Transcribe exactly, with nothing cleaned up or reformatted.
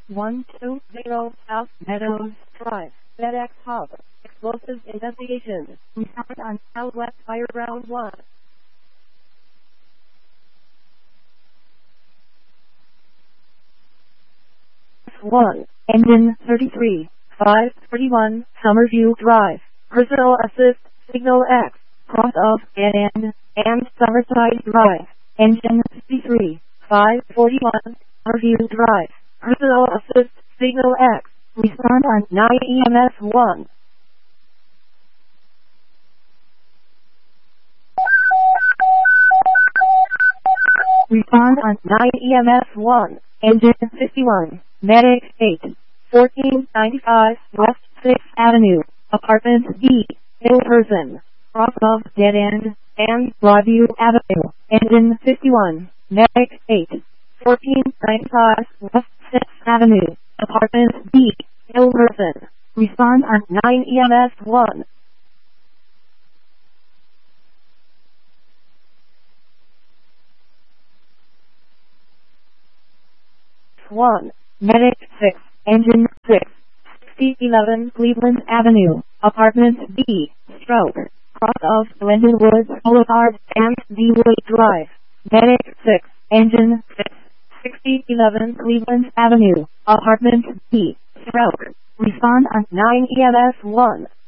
one two zero South Meadows Drive, FedEx Hub. Explosives investigation. Report on Southwest Fire Ground one. one. Engine thirty-three. five forty-one Summerview Drive. Personal Assist, Signal X. Cross of Dead End, and Summerside Drive. Engine fifty-three. five forty-one Summerview Drive. Personal Assist, Signal X. Respond on nine E M S one. Respond on nine E M S one. Engine fifty-one. Medic eight. fourteen ninety-five West sixth Avenue. Apartment B. Hillperson. Cross of Dead End and Broadview Avenue. Engine fifty-one. Medic eight. fourteen ninety-five West sixth Avenue. Apartment B. Hillperson. Respond on nine E M S one. one. Medic six. Engine six. sixty eleven Cleveland Avenue. Apartment B. Stroke. Cross of Glendon Woods Boulevard and D-Wood Drive. Medic six. Engine six. sixty eleven Cleveland Avenue. Apartment B. Stroke. Respond on nine E M S one.